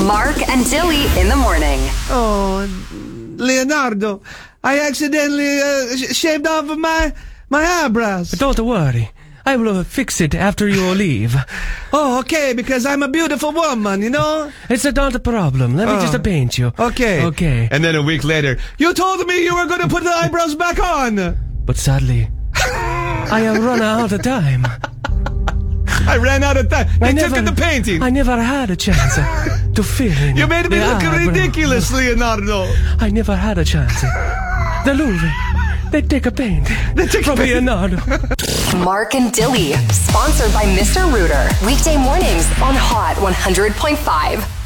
Mark and Dilly in the morning. Oh, Leonardo, I accidentally shaved off my eyebrows. But don't worry. I will fix it after you leave. Oh, okay, because I'm a beautiful woman, you know? It's not a problem. Let me just paint you. Okay. Okay. And then a week later, you told me you were going to put the eyebrows back on. But sadly, I have run out of time. I ran out of time. They took the painting. I never had a chance to fill in. You made me look ridiculous, Leonardo. I never had a chance. The Louvre, they take a paint from Leonardo. Mark and Dilly, sponsored by Mr. Rooter. Weekday mornings on Hot 100.5.